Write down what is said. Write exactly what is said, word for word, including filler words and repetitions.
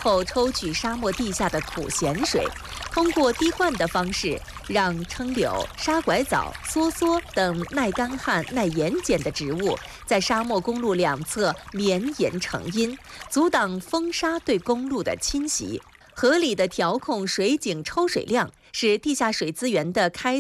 后抽取沙漠地下的苦咸水，通过滴灌的方式，让撑柳、沙拐枣、梭梭等耐干旱、耐盐碱的植物在沙漠公路两侧绵延成荫，阻挡风沙对公路的侵袭。合理的调控水井抽水量，是地下水资源的开